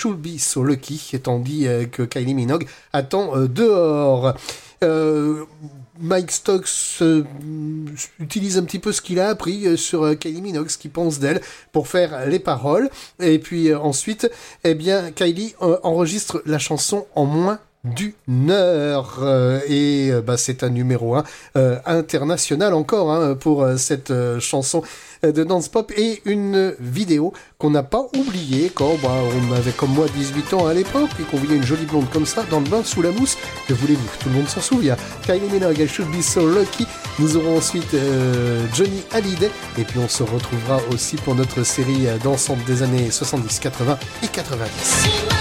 Should Be So Lucky, tandis que Kylie Minogue attend dehors. Mike Stokes utilise un petit peu ce qu'il a appris sur Kylie Minogue, ce qu'il pense d'elle, pour faire les paroles. Et puis ensuite, eh bien, Kylie enregistre la chanson en moins d'une heure. C'est un numéro 1 international encore pour cette chanson de dance pop, et une vidéo qu'on n'a pas oubliée quand on avait comme moi 18 ans à l'époque et qu'on voyait une jolie blonde comme ça dans le bain sous la mousse. Que voulez-vous, tout le monde s'en souvient. Kylie Minogue, I Should Be So Lucky. Nous aurons ensuite Johnny Hallyday, et puis on se retrouvera aussi pour notre série dansante des années 70, 80 et 90.